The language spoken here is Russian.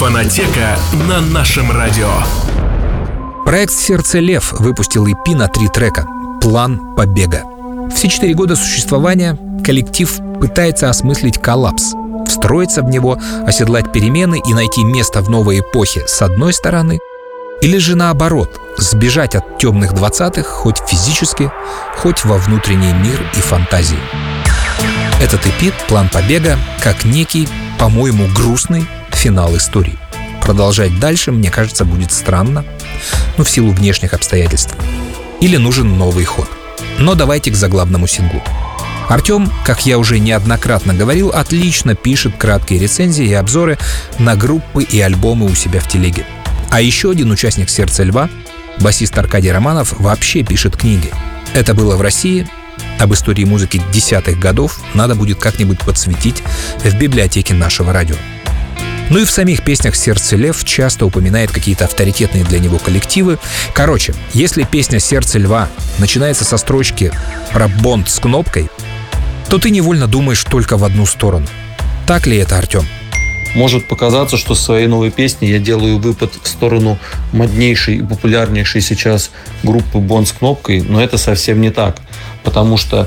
Фонотека на нашем радио. Проект «Сердце Лев» выпустил EP на 3 трека «План побега». Все 4 года существования коллектив пытается осмыслить коллапс, встроиться в него, оседлать перемены и найти место в новой эпохе с одной стороны, или же наоборот, сбежать от темных 20-х хоть физически, хоть во внутренний мир и фантазии. Этот EP «План побега» как некий, по-моему, грустный финал истории. Продолжать дальше, мне кажется, будет странно, в силу внешних обстоятельств. Или нужен новый ход. Но давайте к заглавному синглу. Артем, как я уже неоднократно говорил, отлично пишет краткие рецензии и обзоры на группы и альбомы у себя в телеге. А еще один участник «Сердца Льва», басист Аркадий Романов, вообще пишет книги. Это было в России. Об истории музыки 10-х годов надо будет как-нибудь подсветить в библиотеке нашего радио. И в самих песнях «Сердце Лев» часто упоминает какие-то авторитетные для него коллективы. Короче, если песня «Сердце Льва» начинается со строчки про Бонд с кнопкой, то ты невольно думаешь только в одну сторону. Так ли это, Артем? Может показаться, что с своей новой песней я делаю выпад в сторону моднейшей и популярнейшей сейчас группы Бонд с кнопкой, но это совсем не так. Потому что